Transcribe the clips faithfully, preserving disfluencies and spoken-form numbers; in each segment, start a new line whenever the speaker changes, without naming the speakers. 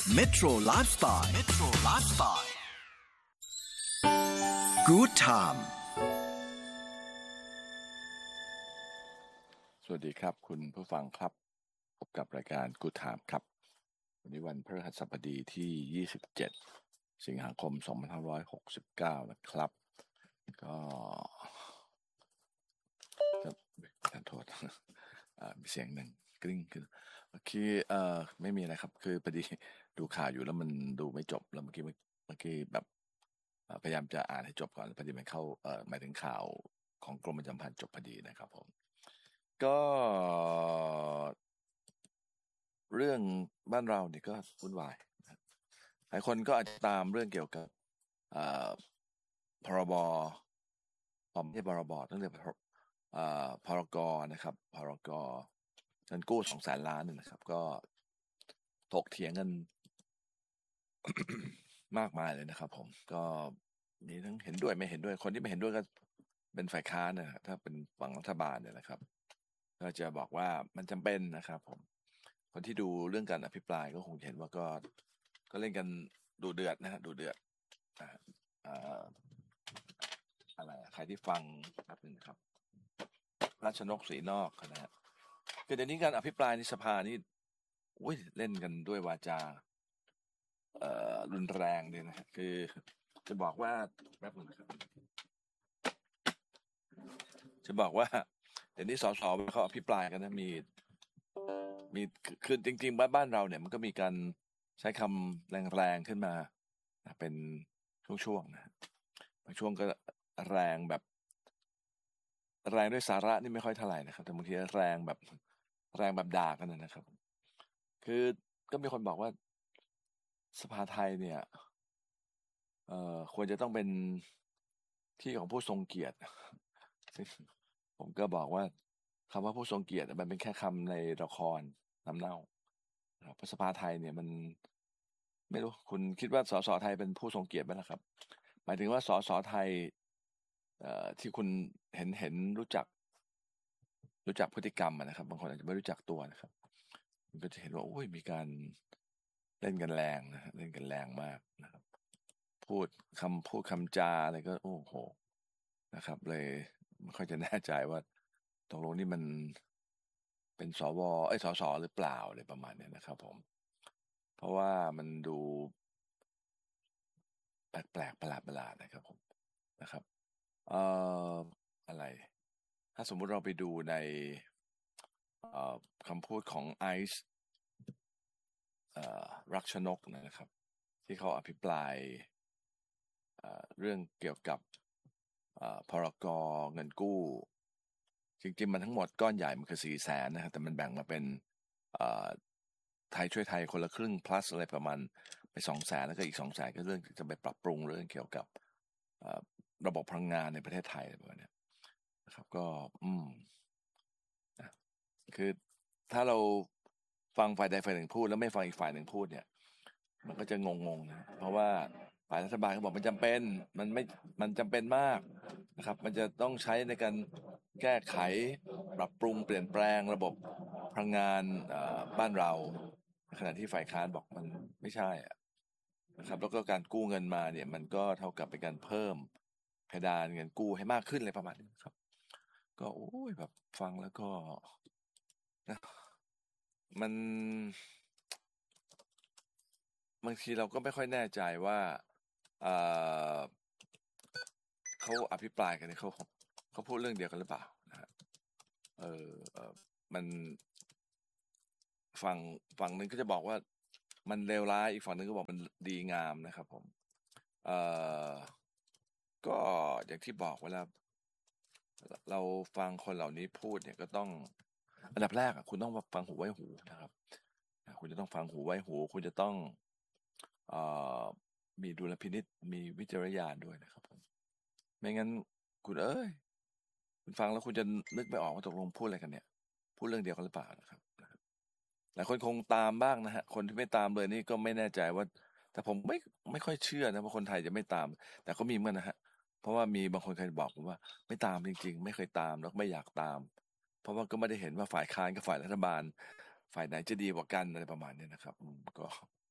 Metro Lifestyle Metro Lifestyle Good Time
สวัสดีครับคุณผู้ฟังครับพบกับรายการ Good Time ครับวันนี้วันพฤหัสบดีที่ยี่สิบเจ็ดสิงหาคมสองพันห้าร้อยหกสิบเก้านะครับก็ขอโทษมีเสียงหนึ่งกริ้งขึ้นเมื่อกี้เอ่อไม่มีอะไรครับคือพอดีดูข่าวอยู่แล้วมันดูไม่จบแล้วเมื่อกี้เมื่อกี้แบบพยายามจะอ่านให้จบก่อนพอดีมันเข้าเอ่อหมายถึงข่าวของกรมประชาสัมพันธ์จบพอดีนะครับผมก็เรื่องบ้านเราเนี่ยก็วุ่นวายหลายคนก็อาจจะตามเรื่องเกี่ยวกับพรบผมไม่ใช่พรบต้องเรียกพรกนะครับพรกเงินกู้สองแสนล้านนะครับก็ถกเถียงกัน มากมายเลยนะครับผมก็มีทั้งเห็นด้วยไม่เห็นด้วยคนที่ไม่เห็นด้วยก็เป็นฝ่ายค้านนะถ้าเป็นฝั่งรัฐบาลเนี่ยนะครับก็จะบอกว่ามันจำเป็นนะครับผมคนที่ดูเรื่องการอภิปรายก็คงเห็นว่าก็ก็เล่นกันดูเดือดนะฮะดูเดือดอ่าอะไรใครที่ฟังครับนึงครับราชนกศรีนอกนะฮะคือเดี๋ยวนี้การอภิปรายในสภานี่อุ้ยเล่นกันด้วยวาจาเอ่อรุนแรงเลยนะคือจะบอกว่าแป๊บนึงนะครับจะบอกว่าเดี๋ยวนี้สสเขาอภิปรายกันนะมีมีคือจริงๆบ้านบ้านเราเนี่ยมันก็มีการใช้คำแรงๆขึ้นมาเป็นช่วงๆนะบางช่วงก็แรงแบบแรงด้วยสาระนี่ไม่ค่อยเท่าไหร่นะครับแต่บางทีแรงแบบแรงแบบด่ากันนะครับคือก็มีคนบอกว่าสภาไทยเนี่ยเอ่อควรจะต้องเป็นที่ของผู้ทรงเกียรติซึ่งผมก็บอกว่าคำว่าผู้ทรงเกียรติมันเป็นแค่คำในละครน้ำเน่าเพราะสภาไทยเนี่ยมันไม่รู้คุณคิดว่าสสไทยเป็นผู้ทรงเกียรติไหมล่ะครับหมายถึงว่าสสไทยเอ่อที่คุณเห็นเห็นรู้จักรู้จักพฤติกรรมนะครับบางคนอาจจะไม่รู้จักตัวนะครับมันก็จะเห็นว่าโอ้ยมีการเล่นกันแรงนะเล่นกันแรงมากนะครับพูดคำพูดคำจาอะไรก็โอ้โหนะครับเลยไม่ค่อยจะแน่ใจว่าตกลงนี่มันเป็นสวไอ้สสหรือเปล่าอะไรประมาณนี้นะครับผมเพราะว่ามันดูแปลกๆประหลาดๆนะครับผมนะครับเอ่ออะไรถ้าสมมุติเราไปดูในคำพูดของไอซ์รักชนกนะครับที่เขาอภิปรายเรื่องเกี่ยวกับพรกเงินกู้จริงๆมันทั้งหมดก้อนใหญ่มันคือสี่แสนนะครับแต่มันแบ่งมาเป็นไทยช่วยไทยคนละครึ่ง plus อะไรประมาณไปสองแสนแล้วก็อีกสองแสนก็เรื่องจะไปปรับปรุงเรื่องเกี่ยวกับระบบพลังงานในประเทศไทยอะไรแบบนี้นะครับก็อืมคือถ้าเราฟังฝ่ายใดฝ่ายหนึ่งพูดแล้วไม่ฟังอีกฝ่ายหนึ่งพูดเนี่ยมันก็จะงงๆนะเพราะว่าฝ่ายรัฐบาลเขาบอกมันจำเป็นมันไม่มันจำเป็นมากนะครับมันจะต้องใช้ในการแก้ไขปรับปรุงเปลี่ยนแปลงระบบพลังงานบ้านเราขณะที่ฝ่ายค้านบอกมันไม่ใช่นะครับแล้วก็การกู้เงินมาเนี่ยมันก็เท่ากับเป็นการเพิ่มเพดานเงินกู้ให้มากขึ้นเลยประมาณนี้ครับก็โอ้ยแบบฟังแล้วก็นะมันบางทีเราก็ไม่ค่อยแน่ใจว่าเอ่อเขาอภิปรายกันเนี่ยเขาเขาพูดเรื่องเดียวกันหรือเปล่านะฮะเออเออมันฝั่งฝั่งหนึ่งก็จะบอกว่ามันเลวร้ายอีกฝั่งหนึ่งก็บอกมันดีงามนะครับผมเอ่อก็อย่างที่บอกเวลาเราฟังคนเหล่านี้พูดเนี่ยก็ต้องอันดับแรกคุณต้องฟังหูไว้หูนะครับคุณจะต้องฟังหูไว้หูคุณจะต้องเอ่อมีดุลพินิจมีวิจารณญาณด้วยนะครับผมไม่งั้นคุณเอ้ยคุณฟังแล้วคุณจะนึกไม่ออกว่าตกลงพูดอะไรกันเนี่ยพูดเรื่องเดียวกันหรือเปล่านะครับหลายคนคงตามบ้างนะฮะคนที่ไม่ตามเลยนี่ก็ไม่แน่ใจว่าแต่ผมไม่ไม่ค่อยเชื่อนะว่าคนไทยจะไม่ตามแต่ก็มีเหมือนนะฮะเพราะว่ามีบางคนเคยบอกผมว่าไม่ตามจริงๆไม่เคยตามแล้วไม่อยากตามเพราะว่าก็ไม่ได้เห็นว่าฝ่ายค้านกับฝ่ายรัฐบาลฝ่ายไหนจะดีกว่ากันอะไรประมาณนี้นะครับก็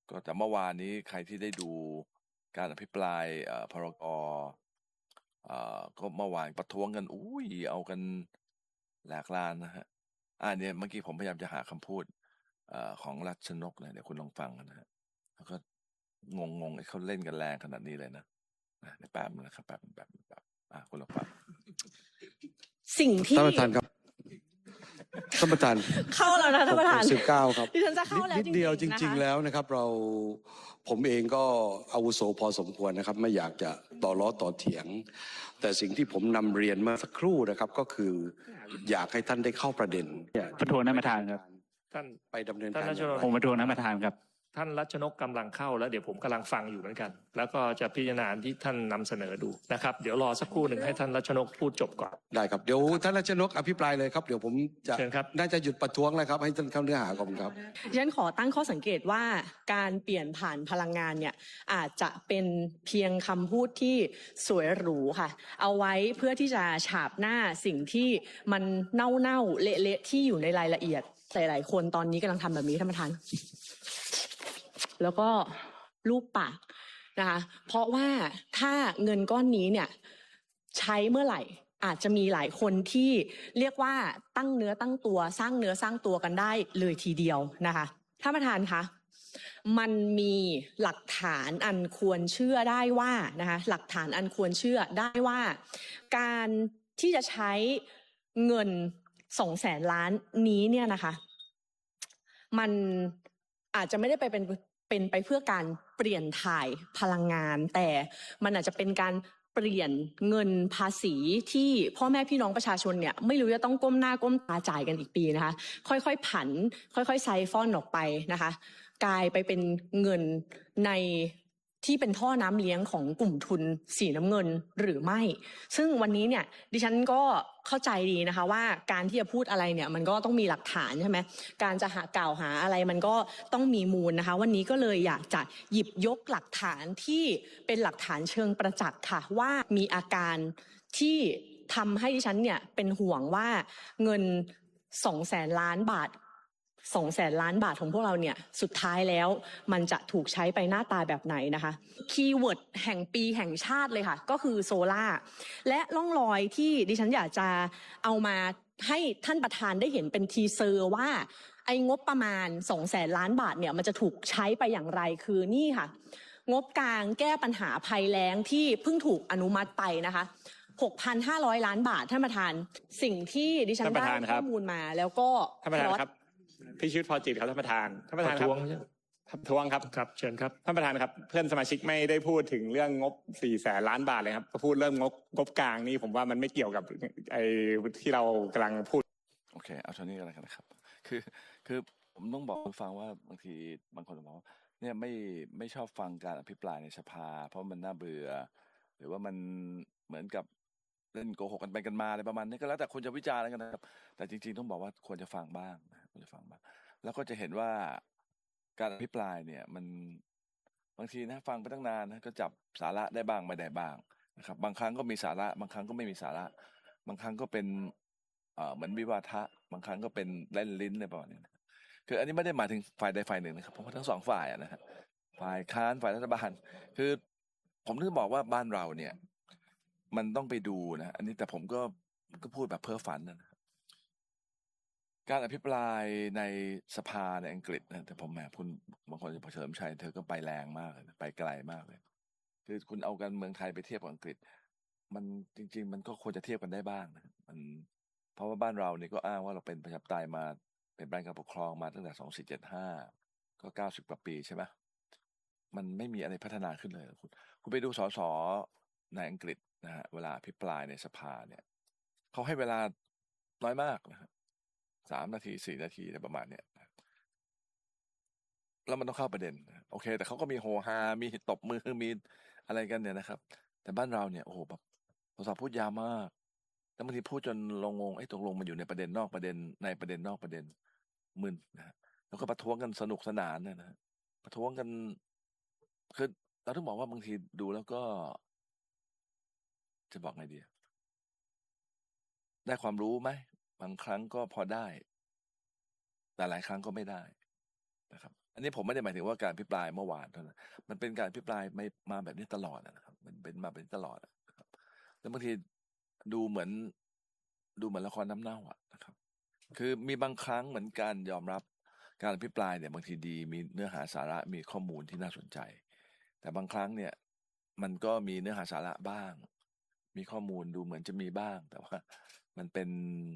ก็แต่เมื่อวานนี้ใครที่ได้ดูการอภิปรายเอ่อพรกเอ่อก็เมื่อวานประท้วงกันอุ้ยเอากันแหลกลานนะฮะอ่าเนี่ยเมื่อกี้ผมพยายามจะหาคำพูดเอ่อของรัชนกเนี่ยเดี๋ยวคุณลองฟังนะฮะแล้วก็งงงไอ้เขาเล่นกันแรงขนาดนี้เลยนะนะแป๊บนึงนะครับแป๊บแป๊บแป๊บอ่ะคุณลองฟัง
สิ่งที่
ท่านประธานครับท่านประธาน
เข้าแล้วนะท่านประธาน
สิบเก้าครับ
ดิฉันจะเข้าแล้ว
นิดเดียวจ
ๆ
ริง ๆ แล้วนะครับเราผมเองก็อาวุโสพอสมควรนะครับไม่อยากจะต่อล้อต่อเถียงแต่สิ่งที่ผมนำเรียนเมื่อสักครู่นะครับก็คืออยากให้ท่านได้เข้าประเด็น
ประท้วงท่านประธานครับ
ท่านไปดำเนิน
ท่าน
การ
รัชนกผมประท้วงท่านประธานครับ
ท่านรัชนกกำลังเข้าแล้วเดี๋ยวผมกำลังฟังอยู่เหมือนกันแล้วก็จะพิจารณาที่ท่านนำเสนอดูนะครับเดี๋ยวรอสักครู่หนึ่งให้ท่านรัชนกพูดจบก่อน
ได้ครับเดี๋ยวท่านรัชนกอภิปรายเลยครับเดี๋ยวผมจะน่าจะหยุดประท้วงแล้วครับให้ท่านเข้าเนื้อหาก่อนครับ
ฉันขอตั้งข้อสังเกตว่าการเปลี่ยนผ่านพลังงานเนี่ยอาจจะเป็นเพียงคำพูดที่สวยหรูค่ะเอาไว้เพื่อที่จะฉาบหน้าสิ่งที่มันเน่าๆเละๆที่อยู่ในรายละเอียดหลายๆคนตอนนี้กำลังทำแบบนี้ท่านประธานแล้วก็ลูบปากนะคะเพราะว่าถ้าเงินก้อนนี้เนี่ยใช้เมื่อไหร่อาจจะมีหลายคนที่เรียกว่าตั้งเนื้อตั้งตัวสร้างเนื้อสร้างตัวกันได้เลยทีเดียวนะคะท่านประธานคะมันมีหลักฐานอันควรเชื่อได้ว่านะคะหลักฐานอันควรเชื่อได้ว่าการที่จะใช้เงินสองแสนล้านนี้เนี่ยนะคะมันอาจจะไม่ได้ไปเป็นเป็นไปเพื่อการเปลี่ยนถ่ายพลังงานแต่มันอาจจะเป็นการเปลี่ยนเงินภาษีที่พ่อแม่พี่น้องประชาชนเนี่ยไม่รู้จะต้องก้มหน้าก้มตาจ่ายกันอีกปีนะคะค่อยๆผันค่อยๆไซฟอนออกไปนะคะกลายไปเป็นเงินในที่เป็นท่อน้ำเลี้ยงของกลุ่มทุนสีน้ำเงินหรือไม่ซึ่งวันนี้เนี่ยดิฉันก็เข้าใจดีนะคะว่าการที่จะพูดอะไรเนี่ยมันก็ต้องมีหลักฐานใช่ไหมการจะหากล่าวหาอะไรมันก็ต้องมีมูลนะคะวันนี้ก็เลยอยากจะหยิบยกหลักฐานที่เป็นหลักฐานเชิงประจักษ์ค่ะว่ามีอาการที่ทำให้ดิฉันเนี่ยเป็นห่วงว่าเงินสองแสนล้านบาทสองแสนล้านบาทของพวกเราเนี่ยสุดท้ายแล้วมันจะถูกใช้ไปหน้าตาแบบไหนนะคะคีย์เวิร์ดแห่งปีแห่งชาติเลยค่ะก็คือโซล่าและร่องรอยที่ดิฉันอยากจะเอามาให้ท่านประธานได้เห็นเป็นทีเซอร์ว่าไอ้งบประมาณสองแสนล้านบาทเนี่ยมันจะถูกใช้ไปอย่างไรคือนี่ค่ะงบกลางแก้ปัญหาภัยแล้งที่เพิ่งถูกอนุมัติไปนะคะ หกพันห้าร้อย ล้านบาทท่านประธานสิ่งที่ดิฉันได้ข้อมูลมาแล้วก็
ท่านประธานครับพี่ชีวิตพอจิตครับท่านประธานท่านประธานครับประท้วงครับ
ครับเชิญครับ
ท่านประธานครับเพื่อนสมาชิกไม่ได้พูดถึงเรื่องงบสี่แสนล้านบาทเลยครับก็พูดเรื่องงบงบกลางนี่ผมว่ามันไม่เกี่ยวกับไอ้ที่เรากำลังพูด
โอเคเอาเท่านี้กันแล้วกันนะครับคือคือผมต้องบอกคุณฟังว่าบางทีบางคนบอกว่าเนี่ยไม่ไม่ชอบฟังการอภิปรายในสภาเพราะมันน่าเบื่อหรือว่ามันเหมือนกับเล่นโกหกกันไปกันมาอะไรประมาณนี้ก็แล้วแต่คนจะวิจารณ์แล้วกันนะครับแต่จริงๆต้องบอกว่าควรจะฟังบ้างควรจะฟังบ้างแล้วก็จะเห็นว่าการอภิปรายเนี่ยมันบางทีนะฟังไปตั้งนานนะก็จับสาระได้บ้างไม่ได้บ้างนะครับบางครั้งก็มีสาระบางครั้งก็ไม่มีสาระบางครั้งก็เป็นเอ่อเหมือนวิวาทะบางครั้งก็เป็นเล่นลิ้นอะไรประมาณนี้นะคืออันนี้ไม่ได้หมายถึงฝ่ายใดฝ่ายหนึ่งนะครับเพราะว่าทั้งสองฝ่ายนะฮะฝ่ายค้านฝ่ายรัฐบาลคือผมถึงบอกว่าบ้านเราเนี่ยมันต้องไปดูนะอันนี้แต่ผมก็ก็พูดแบบเพ้อฝันนะการอภิปรายในสภาในอังกฤษนะแต่ผมแหมคุณบางคนจะเฉลิมชัยเธอก็ไปแรงมากเลยไปไกลมากเลยคือคุณเอากันเมืองไทยไปเทียบกับอังกฤษมันจริงๆมันก็ควรจะเทียบกันได้บ้างนะมันเพราะว่าบ้านเราเนี่ยก็อ้างว่าเราเป็นประชาธิปไตยมาเป็นบ้านการปกครองมาตั้งแต่สองสี่เจ็ดห้าก็เก้าสิบกว่าปีใช่ไหมมันไม่มีอะไรพัฒนาขึ้นเลยคุณคุณไปดูสสในอังกฤษนะฮะเวลาอภิปรายในสภาเนี่ยเขาให้เวลาน้อยมากนะฮะสามนาทีสี่นาทีอะไรประมาณเนี้ยแล้วมันต้องเข้าประเด็นโอเคแต่เขาก็มีโฮฮามีตบมือมีอะไรกันเนี่ยนะครับแต่บ้านเราเนี่ยโอ้โหแบบภาษาพูดยาวมากแล้วบางทีพูดจนลงงงไอ้ตกลงมันอยู่ในประเด็นนอกประเด็นในประเด็นนอกประเด็นมึนนะฮะแล้วก็ประท้วงกันสนุกสนานเนี่ยนะประท้วงกันคือเราต้องบอกว่าบางทีดูแล้วก็จะบอกไงดีได้ความรู้ไหมบางครั้งก็พอได้แต่หลายครั้งก็ไม่ได้นะครับอันนี้ผมไม่ได้หมายถึงว่าการอภิปรายเมื่อวานเท่านั้นมันเป็นการอภิปรายไม่มาแบบนี้ตลอดนะครับมันเป็นมาแบบนี้ตลอดนะครับแล้วบางทีดูเหมือนดูเหมือนละครน้ำเน่าอะนะครับคือมีบางครั้งเหมือนการยอมรับการอภิปรายเนี่ยบางทีดีมีเนื้อหาสาระมีข้อมูลที่น่าสนใจแต่บางครั้งเนี่ยมันก็มีเนื้อหาสาระบ้างมีข้อมูลดูเหมือนจะมีบ้างแต่ว่ามันเป็น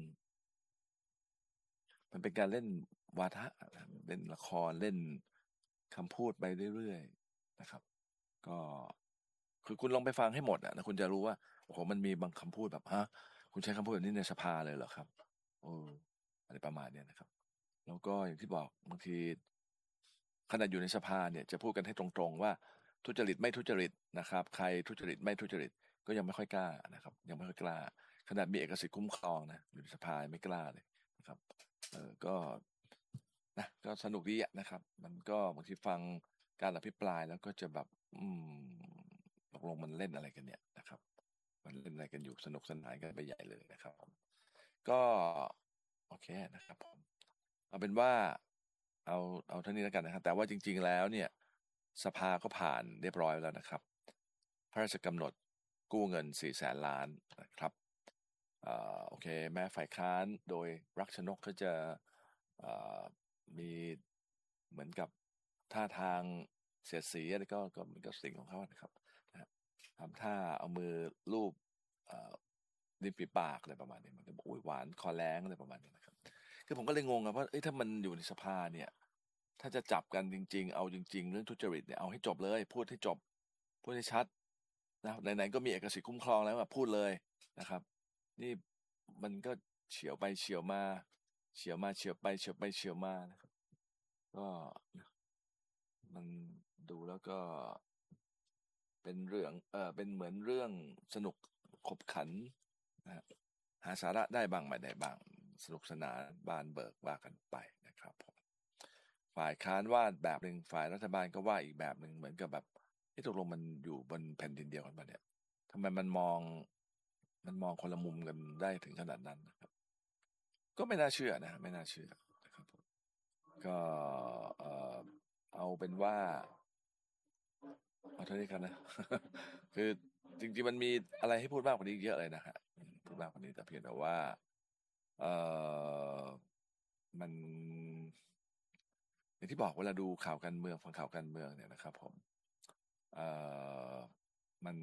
มันเป็นการเล่นวาทะเล่นละครเล่นคำพูดไปเรื่อยๆนะครับก็คือคุณลองไปฟังให้หมดอ่ะนะคุณจะรู้ว่าโอ้โหมันมีบางคำพูดแบบฮะคุณใช้คำพูดแบบนี้ในสภาเลยเหรอครับโอ้อะไรประมาณนี้นะครับแล้วก็อย่างที่บอกบางทีขณะอยู่ในสภาเนี่ยจะพูดกันให้ตรงๆว่าทุจริตไม่ทุจริตนะครับใครทุจริตไม่ทุจริตก็ยังไม่ค่อยกล้านะครับยังไม่ค่อยกล้าขนาดมีเอกสิทธิ์คุ้มครองนะอยู่ในสภาไม่กล้าเลยนะครับเออก็นะก็สนุกดีอะนะครับ มันก็บางทีฟังการอภิปรายแล้วก็จะแบบ อืมตกลงมันเล่นอะไรกันเนี่ยนะครับ มันเล่นอะไรกันอยู่สนุกสนานกันไปใหญ่เลยนะครับก็โอเคนะครับผมเอาเป็นว่าเอาเอาเท่านี้แล้วกันนะครับ แต่ว่าจริงๆแล้วเนี่ยสภาก็ผ่านเรียบร้อยแล้วนะครับพระราชกำหนดกู้เงินสี่แสนล้านนะครับโอเคแม้ฝ่ายค้านโดยรักชนกเขาจะมีเหมือนกับท่าทางเสียดสีอะไรก็ก็มันก็สิ่งของเขานะครับทำท่าเอามือลูบริมฝีปากอะไรประมาณนี้มันก็บอกหวานคอแรงอะไรประมาณนี้นะครับคือผมก็เลยงงครับว่าเอ้ยถ้ามันอยู่ในสภาเนี่ยถ้าจะจับกันจริงๆเอาจริงๆเรื่องทุจริตเนี่ยเอาให้จบเลยพูดให้จบพูดให้ชัดนะไหนๆก็มีเอกสิทธิ์คุ้มครองแล้วพูดเลยนะครับนี่มันก็เฉียวไปเฉียวมาเฉียวมาเฉียวไปเฉียวไปเฉียวมานะครับก็มันดูแล้วก็เป็นเรื่องเออเป็นเหมือนเรื่องสนุกขบขันนะหาสาระได้บ้างไม่ได้บ้างสนุกสนานบานเบิกว่ากันไปนะครับผมฝ่ายค้านว่าแบบหนึ่งฝ่ายรัฐบาลก็ว่าอีกแบบหนึ่งเหมือนกับแบบที่ตกลงมันอยู่บนแผ่นดินเดียวกันปะเนี่ยทำไมมันมองมันมองคนละมุมกันได้ถึงขนาดนั้นนะครับก็ไม่น่าเชื่อนะไม่น่าเชื่อนะครับผมก็เออเอาเป็นว่าเอาเท่านี้กันนะ คือจริงๆมันมีอะไรให้พูดมากกว่านี้เยอะเลยนะฮะพูดมากกว่านี้แต่เพียงแต่ว่าเออมันอย่างที่บอกเวลาดูข่าวการเมืองฟังข่าวการเมืองเนี่ยนะครับผมเออมัน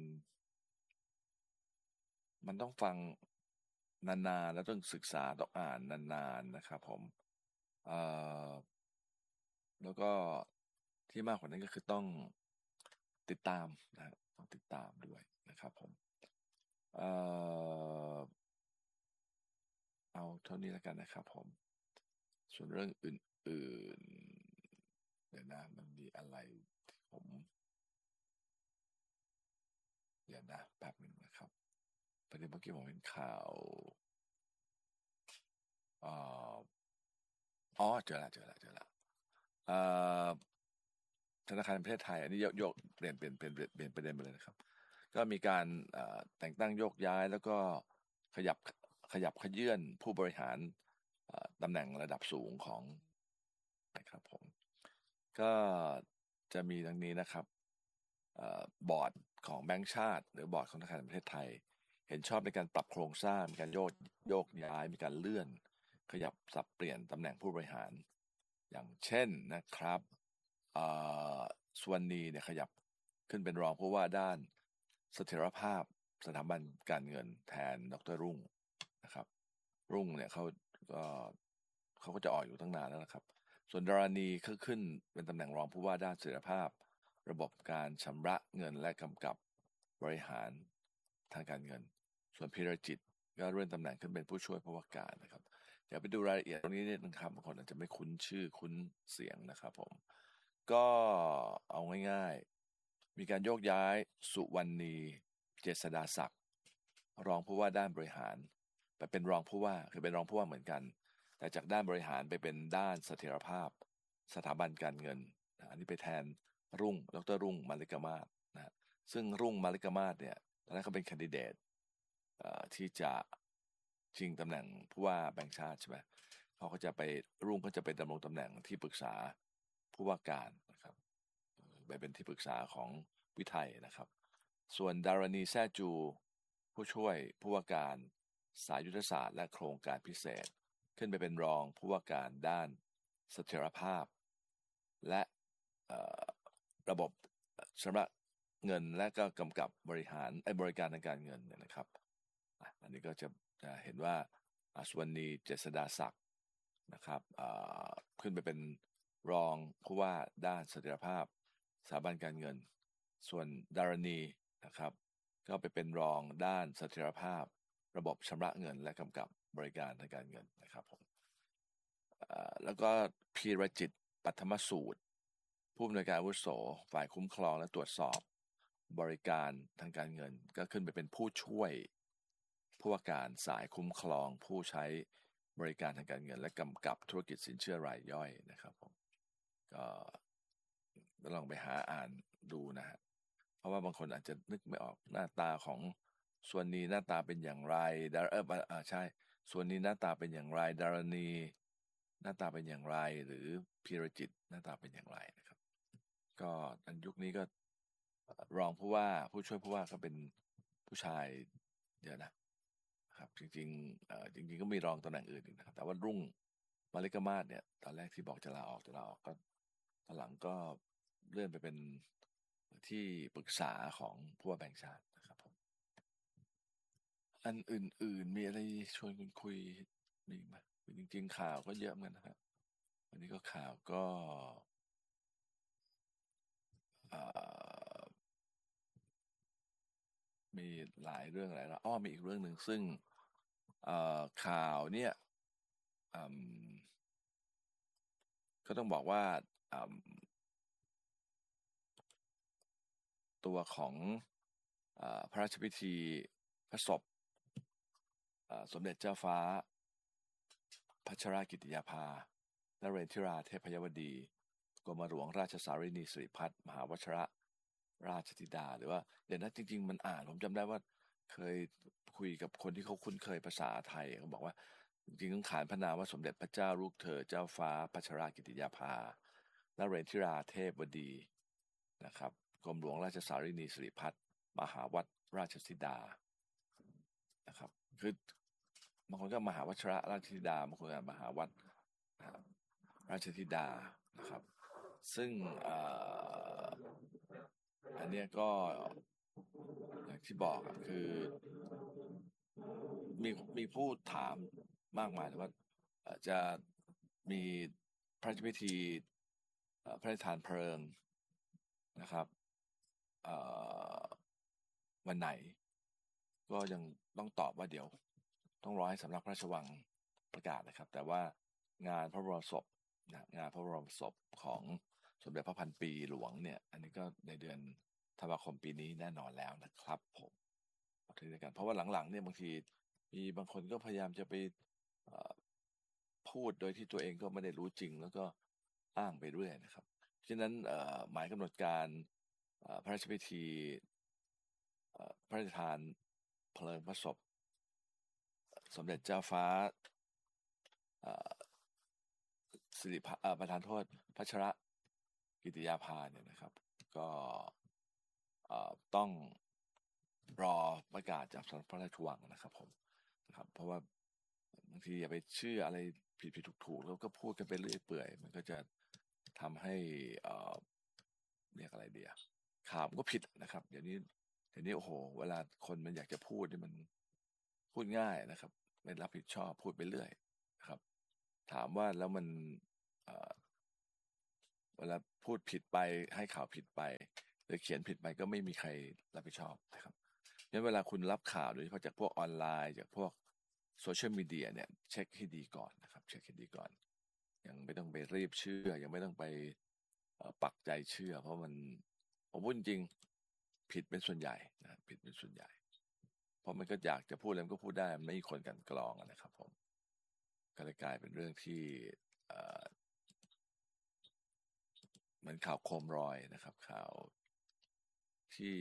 มันต้องฟังนานๆแล้วต้องศึกษาต้องอ่านนานๆนะครับผมเออแล้วก็ที่มากกว่านั้นก็คือต้องติดตามนะต้องติดตามด้วยนะครับผมเอ่อเอาเท่านี้แล้วกันนะครับผมส่วนเรื่องอื่นๆเดี๋ยวนะมันมีอะไรที่ผมเดี๋ยวนะแป๊บนึงนะครับประเด็นเมื่อกี้ผมเห็นข่าวอ๋อเจอละเจอละเจอละเอ่อธนาคารแห่งประเทศไทยอันนี้โยกเปลี่ยนเปลี่ยนเปลี่ยนเปลี่ยนประเด็นไปเลยนะครับก็มีการแต่งตั้งโยกย้ายแล้วก็ขยับขยับขยื่นผู้บริหารตำแหน่งระดับสูงของนะครับผมก็จะมีดังนี้นะครับบอร์ดของแบงก์ชาติหรือบอร์ดของธนาคารแห่งประเทศไทยเห็นชอบในการปรับโครงสร้างมีการโยกโยกย้ายมีการเลื่อนขยับสับเปลี่ยนตำแหน่งผู้บริหารอย่างเช่นนะครับสุวรรณีเนี่ยขยับขึ้นเป็นรองผู้ว่าด้านเสถียรภาพสถาบันการเงินแทนดร.รุ่งนะครับรุ่งเนี่ยเขาก็เขาก็จะออกอยู่ตั้งนานแล้วนะครับส่วนดารานีก็ขึ้นเป็นตำแหน่งรองผู้ว่าด้านเสถียรภาพระบบการชำระเงินและกำกับบริหารทางการเงินส่วนพีรจิตก็เลื่อนตำแหน่งขึ้นเป็นผู้ช่วยผู้ว่าการนะครับเดี๋ยวไปดูรายละเอียดตรงนี้นิดนึงครับบางคนอาจจะไม่คุ้นชื่อคุ้นเสียงนะครับผมก็เอาง่ายๆมีการโยกย้ายสุวรรณีเจษฎาศักดิ์รองผู้ว่าด้านบริหารไปเป็นรองผู้ว่าคือเป็นรองผู้ว่าเหมือนกันแต่จากด้านบริหารไปเป็นด้านเสถียรภาพสถาบันการเงินอันนี้ไปแทนรุ่งดร.รุ่งมาลิกมาศนะซึ่งรุ่งมาลิกมาศเนี่ยตอนนั้นเขาเป็นแคนดิเดตที่จะชิงตำแหน่งผู้ว่าแบงก์ชาติใช่ไหมเขาก็จะไปรุ่งก็จะไปดำรงตำแหน่งที่ปรึกษาผู้ว่าการนะครับไปเป็นที่ปรึกษาของวิทัยนะครับส่วนดารณีแซ่จูผู้ช่วยผู้ว่าการสายยุทธศาสตร์และโครงการพิเศษขึ้นไปเป็นรองผู้ว่าการด้านเสถียรภาพและระบบชำระเงินและก็กำกับบริหารไอ้บริการทางการเงินเนี่ยนะครับอันนี้ก็จะจะเห็นว่าสวนีเจษฎาศักดิ์นะครับขึ้นไปเป็นรองผู้ว่าด้านเสถียรภาพสถาบันการเงินส่วนดารณีนะครับก็ไปเป็นรองด้านเสถียรภาพระบบชำระเงินและกำกับบริการทางการเงินนะครับผมแล้วก็พีรจิตปัทมสูตรผู้อำนวยการอาวุโสฝ่ายคุ้มครองและตรวจสอบบริการทางการเงินก็ขึ้นไปเป็นผู้ช่วยผู้ว่าการสายคุ้มครองผู้ใช้บริการทางการเงินและกำกับธุรกิจสินเชื่อรายย่อยนะครับผมก็ลองไปหาอ่านดูนะฮะเพราะว่าบางคนอาจจะนึกไม่ออกหน้าตาของส่วนนี้หน้าตาเป็นอย่างไรดารเอออ่าใช่ส่วนนี้หน้าตาเป็นอย่างไรดารณีหน้าตาเป็นอย่างไรหรือพีรจิตหน้าตาเป็นอย่างไรนะครับก็อันยุคนี้ก็รองผู้ว่าผู้ช่วยผู้ว่าก็เป็นผู้ชายเดี๋ยวนะครับจริงๆเอ่อจริงๆก็มีรองตำแหน่งอื่นอีกนะครับแต่ว่ารุ่งมาริกมาศเนี่ยตอนแรกที่บอกจะลาออกจะลาออกก็ตอนหลังก็เลื่อนไปเป็นที่ปรึกษาของผู้ว่าแบงก์ชาตินะครับผมอันอื่นๆมีอะไรชวนคุณคุยมีไหมจริงๆข่าวก็เยอะเหมือนกันนะครับวันนี้ก็ข่าวก็มีหลายเรื่องหลายแล้วอ้อมีอีกเรื่องหนึ่งซึ่งข่าวเนี่ยก็ต้องบอกว่าตัวของพระราชพิธีพระศพสมเด็จเจ้าฟ้าพัชรกิติยาภานเรนทิราเทพยวดีกรมหลวงราชสารินีสิริพัฒน์มหาวชิรราชธิดาหรือว่าเดี๋ยวนะจริงๆมันอ่านผมจำได้ว่าเคยคุยกับคนที่เขาคุ้นเคยภาษาไทยเขาบอกว่าจริงๆต้องขานพระนามว่าสมเด็จพระเจ้าลูกเธอเจ้าฟ้าพัชรกิติยาภานเรนทิราเทพวดีนะครับกรมหลวงราชสารินีสิริพัฒน์มหาวัดราชธิดานะครับคือบางคนก็มหาวชิรราชธิดาบางคนก็มหาวัดราชธิดานะครับซึ่งอันนี้ก็อย่างที่บอกคือมีมีผู้ถามมากมายว่าจะมีพระราชพิธีพระราชทานเพลิงนะครับวันไหนก็ยังต้องตอบว่าเดี๋ยวต้องรอให้สำนักพระราชวังประกาศนะครับแต่ว่างานพระบรมศพงานพระบรมศพของสมเด็จพระพันปีหลวงเนี่ยอันนี้ก็ในเดือนธันวาคมปีนี้แน่นอนแล้วนะครับผมทีนี้กันเพราะว่าหลังๆเนี่ยบางทีมีบางคนก็พยายามจะไปพูดโดยที่ตัวเองก็ไม่ได้รู้จริงแล้วก็อ้างไปเรื่อยนะครับฉะนั้นหมายกำหนดการพระราชพิธีพระราชทานเพลิงพระศพสมเด็จเจ้าฟ้าสิริประธานโทษพัชรกิติยาภาเนี่ยนะครับก็ต้องรอประกาศจากสำนักพระราชวังนะครับผมนะครับเพราะว่าบางทีอย่าไปเชื่ออะไรผิดผิดถูกถูกแล้วก็พูดกันไปเรื่อยเปื่อยมันก็จะทำให้เรียกอะไรเดียข่าวมันก็ผิดนะครับเดี๋ยวนี้เดี๋ยวนี้โอ้โหเวลาคนมันอยากจะพูดนี่มันพูดง่ายนะครับไม่รับผิดชอบพูดไปเรื่อยนะครับถามว่าแล้วมันเวลาพูดผิดไปให้ข่าวผิดไปหรือเขียนผิดไปก็ไม่มีใครรับผิดชอบนะครับงั้นเวลาคุณรับข่าวโดยเฉพาะจากพวกออนไลน์จากพวกโซเชียลมีเดียเนี่ยเช็คให้ดีก่อนนะครับเช็คให้ดีก่อนยังไม่ต้องไปรีบเชื่อยังไม่ต้องไปปักใจเชื่อเพราะมันผมพูดจริงผิดเป็นส่วนใหญ่นะผิดเป็นส่วนใหญ่เพราะมันก็อยากจะพูดอะไรมันก็พูดได้มันไม่มีคนกันกรองนะครับผมก็เลยกลายเป็นเรื่องที่เหมือนข่าวโคมรอยนะครับข่าวที่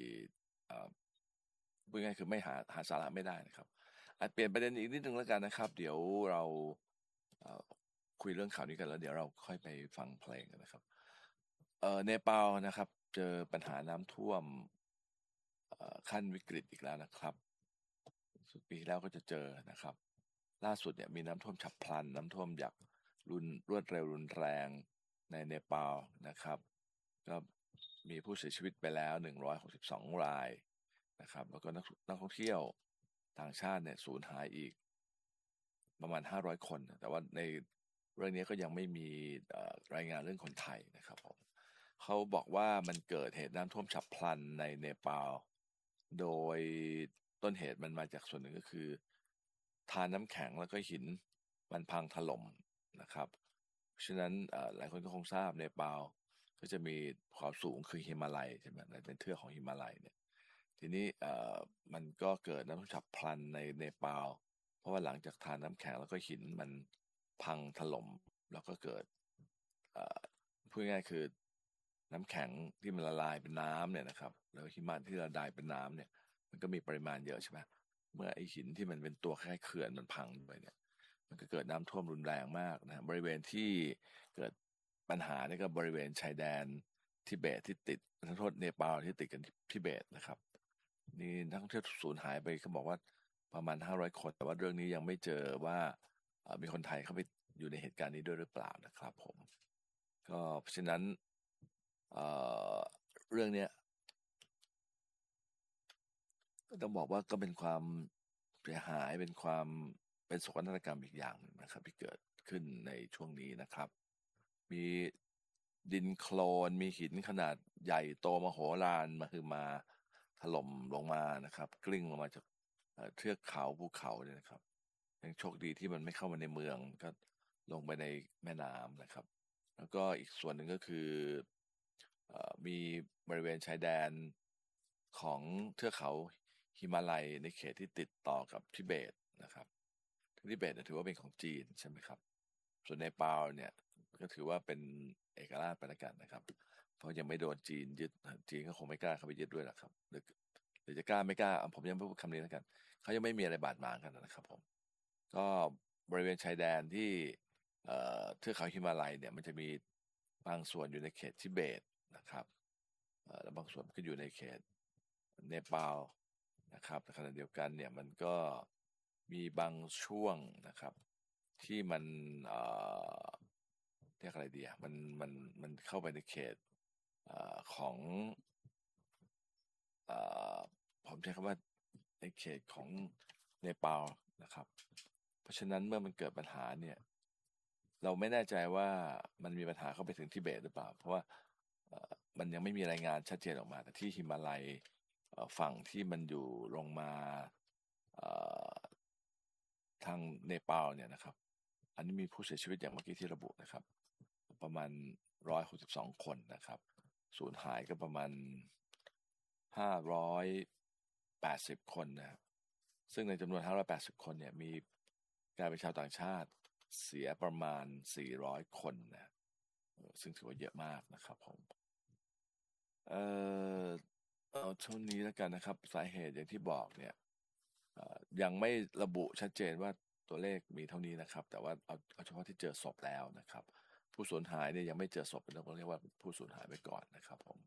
พูดง่ายคือไม่หาหาสาระไม่ได้นะครับอาจเปลี่ยนประเด็นอีกนิดนึงแล้วกันนะครับเดี๋ยวเราคุยเรื่องข่าวนี้กันแล้วเดี๋ยวเราค่อยไปฟังเพลงกันนะครับเออเนปาลนะครับเจอปัญหาน้ำท่วมขั้นวิกฤตอีกแล้วนะครับสุดปีที่แล้วก็จะเจอนะครับล่าสุดเนี่ยมีน้ำท่วมฉับพลันน้ำท่วมอย่างรุนรวดเร็วรุนแรงในเนปาลนะครับก็มีผู้เสียชีวิตไปแล้วหนึ่งร้อยหกสิบสองรายนะครับแล้วก็นักนักท่องเที่ยวต่างชาติเนี่ยสูญหายอีกประมาณห้าร้อยคนแต่ว่าในเรื่องนี้ก็ยังไม่มีรายงานเรื่องคนไทยนะครับผมเขาบอกว่ามันเกิดเหตุน้ำท่วมฉับพลันในเนปาลโดยต้นเหตุมันมาจากส่วนหนึ่งก็คือทานน้ำแข็งแล้วก็หินมันพังถล่มนะครับฉะนั้นหลายคนก็คงทราบเนปาลก็จะมีความสูงคือหิมาลัยใช่ไหมเป็นเทือกของหิมาลัยเนี่ยทีนี้มันก็เกิดน้ำท่วมฉับพลันในเนปาลเพราะว่าหลังจากทานน้ำแข็งแล้วก็หินมันพังถล่มแล้วก็เกิดพูดง่ายๆคือน้ำแข็งที่มันละลายเป็นน้ำเนี่ยนะครับแล้วหิมะที่ละลายเป็นน้ำเนี่ยมันก็มีปริมาณเยอะใช่ไหมเมื่อไอหินที่มันเป็นตัวคล้ายๆเขื่อนมันพังไปเนี่ยมันก็เกิดน้ำท่วมรุนแรงมากนะบริเวณที่เกิดปัญหานี่ก็บริเวณชายแดนทิเบตที่ติดทั้งโทษเนปาลที่ติดกันทิเบตนะครับนี่นักท่องเที่ยวสูญหายไปเขาบอกว่าประมาณห้าร้อยคนแต่ว่าเรื่องนี้ยังไม่เจอว่ามีคนไทยเข้าไปอยู่ในเหตุการณ์นี้ด้วยหรือเปล่านะครับผมก็เพราะฉะนั้นเอ่อเรื่องเนี้ยก็ต้องบอกว่าก็เป็นความเสียหายเป็นความเป็นโศกนาฏกรรมอีกอย่างนึงนะครับที่เกิดขึ้นในช่วงนี้นะครับมีดินโคลนมีหินขนาดใหญ่โตมโหฬารมาคือมาถล่มลงมานะครับกลิ้งลงมาจากเทือกเขาภูเขาเนี่ยนะครับยังโชคดีที่มันไม่เข้ามาในเมืองก็ลงไปในแม่น้ำนะครับแล้วก็อีกส่วนหนึ่งก็คือมีบริเวณชายแดนของเทือกเขาหิมาลัยในเขตที่ติดต่อกับทิเบตนะครับทิเบตถือว่าเป็นของจีนใช่ไหมครับส่วนเนปาลเนี่ยก็ถือว่าเป็นเอกราชไปแล้วกันนะครับเพราะยังไม่โดนจีนยึดจีนก็คงไม่กล้าเข้าไปยึดด้วยหรอกครับหรือหรือจะกล้าไม่กล้าผมยังไม่พูดคำนี้แล้วกันเขายังไม่มีอะไรบาดหมางกันนะครับผมก็บริเวณชายแดนที่เทือกเขาหิมาลัยเนี่ยมันจะมีบางส่วนอยู่ในเขตทิเบตนะครับแล้วบางส่วนก็อยู่ในเขตเนปาลนะครับในขณะเดียวกันเนี่ยมันก็มีบางช่วงนะครับที่มันเอ่อเรียกอะไรดีอ่ะมันมันมันเข้าไปในเขตเอ่อของเอ่อผมใช้คำว่าในเขตของเนปาลนะครับเพราะฉะนั้นเมื่อมันเกิดปัญหาเนี่ยเราไม่แน่ใจว่ามันมีปัญหาเข้าไปถึงทิเบตหรือเปล่าเพราะว่ามันยังไม่มีรายงานชัดเจนออกมาแต่ที่หิมาลัยฝั่งที่มันอยู่ลงมาทางเนปาลเนี่ยนะครับอันนี้มีผู้เสียชีวิตอย่างเมื่อกี้ที่ระบุนะครับประมาณหนึ่งร้อยหกสิบสองคนนะครับสูญหายก็ประมาณห้าร้อยแปดสิบคนนะครับซึ่งในจำนวนห้าร้อยแปดสิบคนเนี่ยมีการเป็นชาวต่างชาติเสียประมาณสี่ร้อยคนนะซึ่งถือว่าเยอะมากนะครับผมเอ่อเอาเท่านี้แล้วกันนะครับสาเหตุอย่างที่บอกเนี่ยยังไม่ระบุชัดเจนว่าตัวเลขมีเท่านี้นะครับแต่ว่าเอาเอาเฉพาะที่เจอศพแล้วนะครับผู้สูญหายเนี่ยยังไม่เจอศพเราก็เรียกว่าผู้สูญหายไปก่อนนะครับผม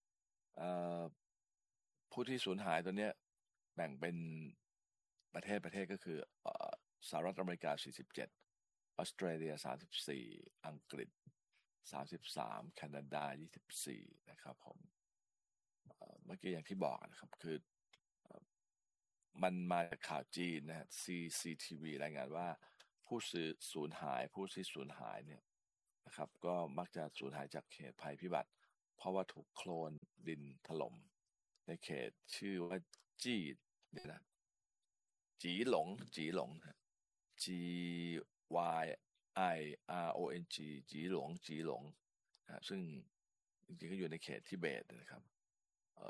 ผู้ที่สูญหายตัวเนี้ยแบ่งเป็นประเทศประเทศก็คือสหรัฐอเมริกาสี่สิบเจ็ดออสเตรเลียสามสิบสี่อังกฤษสามสิบสามแคนาดายี่สิบสี่นะครับผมเมื่อกี้อย่างที่บอกนะครับคือมันมาจากข่าวจีนนะ ซี ซี ที วี รายงานว่าผู้สูญหายผู้ที่สูญหายเนี่ยนะครับก็มักจะสูญหายจากเหตุภัยพิบัติเพราะว่าถูกโคลนดินถล่มในเขตชื่อว่าจี้เนี่ยนะจีหลงจีหลง G Y I R O N G จีหลงจีหลงนะซึ่งจริงๆก็อยู่ในเขตทิเบตนะครับ